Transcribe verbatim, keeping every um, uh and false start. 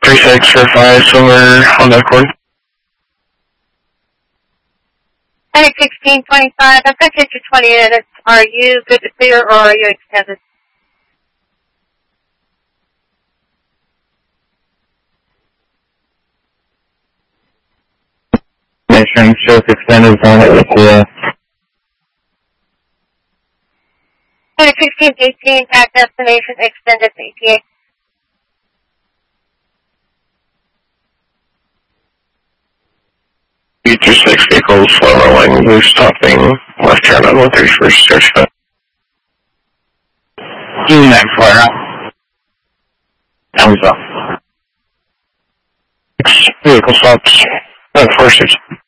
three six four five, somewhere on that court. Heading sixteen twenty-five, I've got you to twenty minutes. Are you good to clear or are you extended? Mission shows extended on it with the Heading sixteen eighteen, at destination extended to E T A. U two six vehicles slow rolling, blue stopping, left turn on one thirty-first, search for. U nine four out. Thumbs up. Vehicle stops, one four six.